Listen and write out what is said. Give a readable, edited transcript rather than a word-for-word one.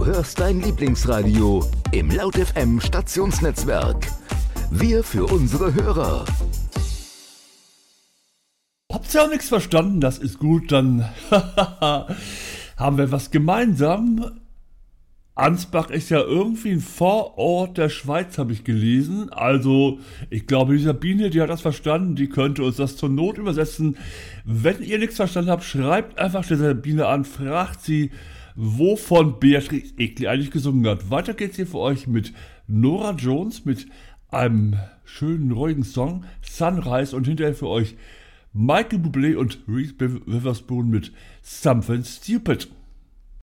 Du hörst dein Lieblingsradio im Laut FM Stationsnetzwerk. Wir für unsere Hörer. Habt ihr auch nichts verstanden? Das ist gut, dann haben wir was gemeinsam. Ansbach ist ja irgendwie ein Vorort der Schweiz, habe ich gelesen. Also, ich glaube, die Sabine, die hat das verstanden, die könnte uns das zur Not übersetzen. Wenn ihr nichts verstanden habt, schreibt einfach der Sabine an, fragt sie, wovon Beatrix Egli eigentlich gesungen hat. Weiter geht's hier für euch mit Norah Jones, mit einem schönen, ruhigen Song, Sunrise, und hinterher für euch Michael Bublé und Reese Witherspoon mit Something Stupid.